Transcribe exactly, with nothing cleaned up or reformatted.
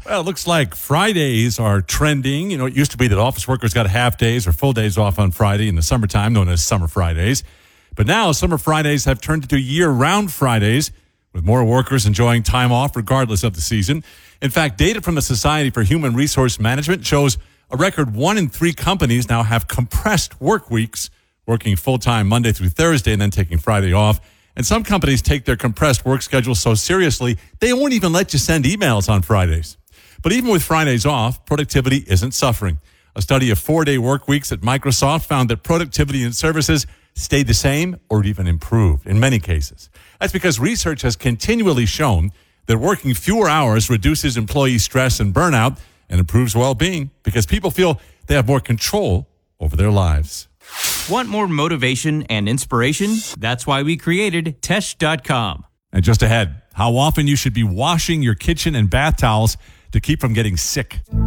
Well, it looks like Fridays are trending. You know, it used to be that office workers got half days or full days off on Friday in the summertime, known as summer Fridays. But now summer Fridays have turned into year-round Fridays, with more workers enjoying time off regardless of the season. In fact, data from the Society for Human Resource Management shows a record one in three companies now have compressed work weeks, working full-time Monday through Thursday and then taking Friday off. And some companies take their compressed work schedule so seriously, they won't even let you send emails on Fridays. But even with Fridays off, productivity isn't suffering. A study of four-day work weeks at Microsoft found that productivity in services stayed the same or even improved in many cases. That's because research has continually shown that working fewer hours reduces employee stress and burnout and improves well-being because people feel they have more control over their lives. Want more motivation and inspiration? That's why we created Tesh dot com. And just ahead, how often you should be washing your kitchen and bath towels to keep from getting sick.